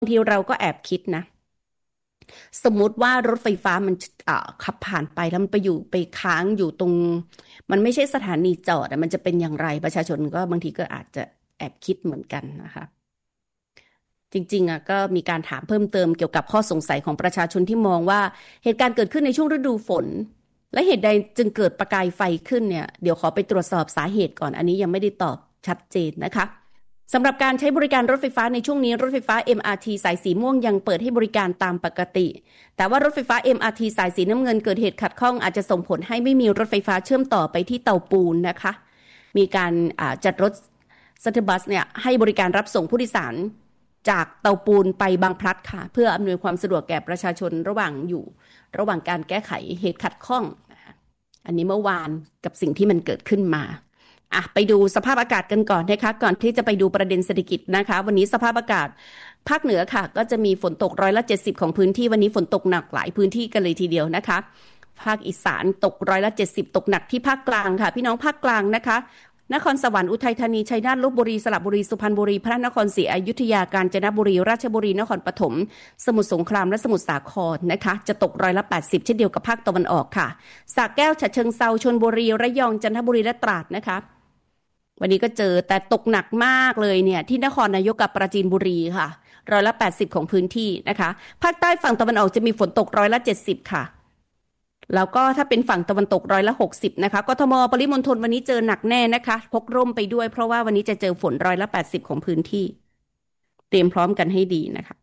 ทีเราก็แอบคิดนะสมมุติว่ารถไฟฟ้ามันขับผ่านไปแล้วมันไปอยู่ไปค้างอยู่ตรงมันไม่ใช่สถานีจอดอะมันจะเป็นอย่างไรประชาชนก็บางทีก็อาจจะแอบคิดเหมือนกันนะคะจริงๆก็มีการถามเพิ่มเติมเกี่ยวกับข้อสงสัยของประชาชนที่มองว่าเหตุการณ์เกิดขึ้นในช่วงฤดูฝนและเหตุใดจึงเกิดประกายไฟขึ้นเนี่ยเดี๋ยวขอไปตรวจสอบสาเหตุก่อนอันนี้ยังไม่ได้ตอบชัดเจนนะคะ สำหรับการใช้บริการรถไฟฟ้าในช่วงนี้รถไฟฟ้า MRT สายสีม่วงยังเปิดให้บริการตามปกติแต่ว่ารถไฟฟ้า MRT สายสีน้ำเงินเกิดเหตุขัดข้องอาจจะส่งผลให้ไม่มีรถไฟฟ้าเชื่อมต่อไปที่เตาปูนนะคะมีการจัดรถซัตเทอร์บัสเนี่ยให้บริการรับส่งผู้โดยสารจากเตาปูนไปบางพลัดค่ะเพื่ออำนวยความสะดวกแก่ประชาชนระหว่างการแก้ไขเหตุขัดข้องนะคะอันนี้เมื่อวานกับสิ่งที่มันเกิดขึ้นมาไปดูสภาพอากาศกันก่อนนะคะก่อนที่จะไปดูประเด็นเศรษฐกิจนะคะวันนี้สภาพอากาศภาคเหนือค่ะก็จะมีฝนตก70%ของพื้นที่วันนี้ฝนตกหนักหลายพื้นที่กันเลยทีเดียวนะคะภาคอีสานตก70%ตกหนักที่ภาคกลางค่ะพี่น้องภาคกลางนะคะนครสวรรค์อุทัยธานีชัยนาทลพบุรีสระบุรีสุพรรณบุรีพระนครศรีอยุธยากาญจนบุรีราชบุรีนครปฐมสมุทรสงครามและสมุทรสาครนะคะจะตก80%เช่นเดียวกับภาคตะวันออกค่ะสระแก้วฉะเชิงเทราชลบุรีระยองจันทบุรีและตราดนะคะวันนี้ก็เจอแต่ตกหนักมากเลยเนี่ยที่นครนายกกับปราจีนบุรีค่ะ80%ของพื้นที่นะคะภาคใต้ฝั่งตะวันออกจะมีฝนตก70%ค่ะแล้วก็ถ้าเป็นฝั่งตะวันตก60%นะคะกทมปริมณฑลวันนี้เจอหนักแน่นะคะพกร่มไปด้วยเพราะว่าวันนี้จะเจอฝน80%ของพื้นที่เตรียมพร้อมกันให้ดีนะคะ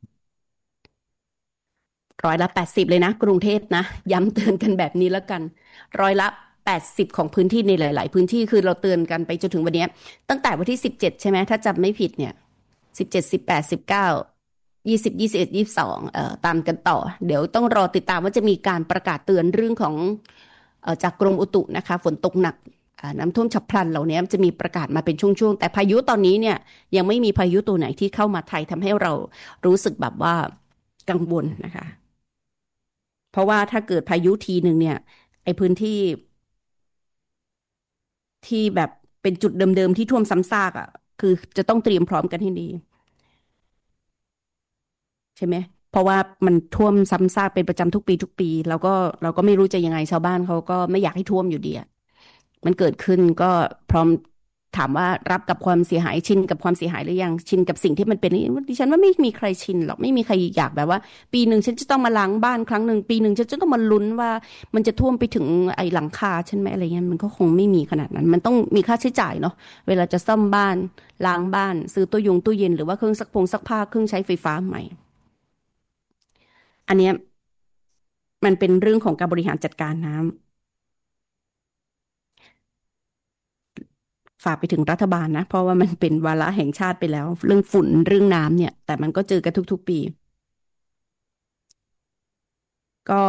80%เลยนะกรุงเทพนะย้ำเตือนกันแบบนี้แล้วกัน80%ของพื้นที่ในหลายๆพื้นที่คือเราเตือนกันไปจนถึงวันนี้ตั้งแต่วันที่17ใช่ไหมถ้าจำไม่ผิดเนี่ย17 18 19 20 21 22ตามกันต่อเดี๋ยวต้องรอติดตามว่าจะมีการประกาศเตือนเรื่องของจากกรมอุตุนะคะฝนตกหนักน้ำท่วมฉับพลันเหล่านี้จะมีประกาศมาเป็นช่วงๆแต่พายุตอนนี้เนี่ยยังไม่มีพายุตัวไหนที่เข้ามาไทยทำให้เรารู้สึกแบบว่ากังวลนะคะเพราะว่าถ้าเกิดพายุทีหนึ่งเนี่ยไอพื้นที่แบบเป็นจุดเดิมๆที่ท่วมซ้ำซากคือจะต้องเตรียมพร้อมกันให้ดีใช่ไหมเพราะว่ามันท่วมซ้ำซากเป็นประจำทุกปีเราก็ไม่รู้จะยังไงชาวบ้านเขาก็ไม่อยากให้ท่วมอยู่ดีมันเกิดขึ้นก็พร้อมถามว่ารับกับความเสียหายชินกับความเสียหายหรือยังชินกับสิ่งที่มันเป็นดิฉันว่าไม่มีใครชินหรอกไม่มีใครอยากแบบว่าปีหนึ่งฉันจะต้องมาล้างบ้านครั้งหนึ่งปีหนึ่งฉันจะต้องมาลุ้นว่ามันจะท่วมไปถึงไอ้หลังคาฉันไหมอะไรเงี้ยมันก็คงไม่มีขนาดนั้นมันต้องมีค่าใช้จ่ายเนาะเวลาจะซ่อมบ้านล้างบ้านซื้อตู้เย็นหรือว่าเครื่องซักผ้าเครื่องใช้ไฟฟ้าใหม่อันเนี้ยมันเป็นเรื่องของการบริหารจัดการน้ำ ฝากไปถึงรัฐบาลนะเพราะว่ามันเป็นวาระแห่งชาติไปแล้วเรื่องฝุ่นเรื่องน้ำเนี่ยแต่มันก็เจอกันทุกๆปีก็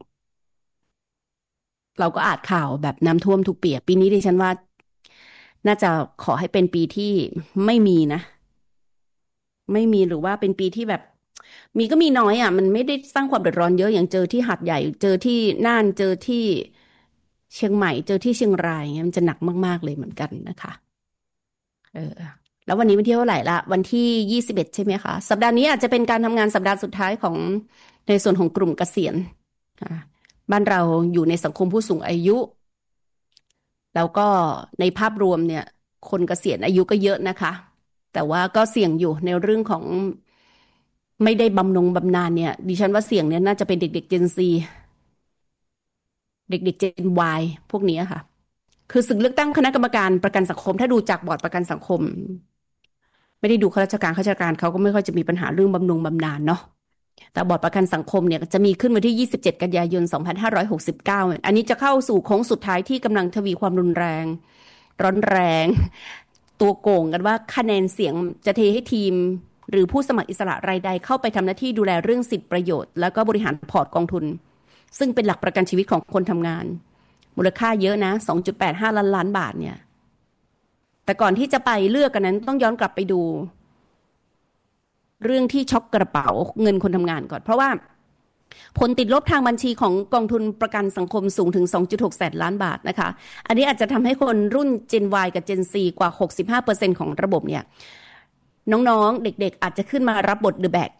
เราก็อ่านข่าวแบบน้ำท่วมทุกปีปีนี้ดิฉันว่าน่าจะขอให้เป็นปีที่ไม่มีนะไม่มีหรือว่าเป็นปีที่แบบมีก็มีน้อยมันไม่ได้สร้างความเดือดร้อนเยอะอย่างเจอที่หาดใหญ่เจอที่น่านเจอที่เชียงใหม่เจอที่เชียงรายเงี้ยมันจะหนักมากๆเลยเหมือนกันนะคะเออ แล้ววันนี้วันที่เท่าไหร่ละวันที่21ใช่ไหมคะสัปดาห์นี้อาจจะเป็นการทำงานสัปดาห์สุดท้ายของในส่วนของกลุ่มเกษียณอ่าบ้านเราอยู่ในสังคมผู้สูงอายุแล้วก็ในภาพรวมเนี่ยคนเกษียณอายุก็เยอะนะคะแต่ว่าก็เสี่ยงอยู่ในเรื่องของไม่ได้บำนาญเนี่ยดิฉันว่าเสี่ยงเนี่ยน่าจะเป็นเด็กๆ Gen Z เด็กๆ Gen Y พวกนี้ค่ะคือศึกเลือกตั้งคณะกรรมการประกันสังคมถ้าดูจากบอร์ดประกันสังคม ไม่ได้ดูข้าราชการเขาก็ไม่ค่อยจะมีปัญหาเรื่องบำนาญเนาะแต่บอร์ดประกันสังคมเนี่ยจะมีขึ้นวันที่27กันยายน2569อันนี้จะเข้าสู่โค้งสุดท้ายที่กำลังทวีความรุนแรงร้อนแรงตัวโกงกันว่าคะแนนเสียงจะเทให้ทีมหรือผู้สมัครอิสระรายใดเข้าไปทำหน้าที่ดูแลเรื่องสิทธิประโยชน์แล้วก็บริหารพอร์ตกองทุนซึ่งเป็นหลักประกันชีวิตของคนทำงานมูลค่าเยอะนะ2.85ล้านบาทเนี่ยแต่ก่อนที่จะไปเลือกกันนั้นต้องย้อนกลับไปดูเรื่องที่ช็อกกระเป๋าเงินคนทำงานก่อนเพราะว่าผลติดลบทางบัญชีของกองทุนประกันสังคมสูงถึง 2.6 แสนล้านบาทนะคะอันนี้อาจจะทำให้คนรุ่น Gen Y กับ Gen Z กว่า 65% ของระบบเนี่ยน้องๆเด็กๆอาจจะขึ้นมารับบทเดอะแบก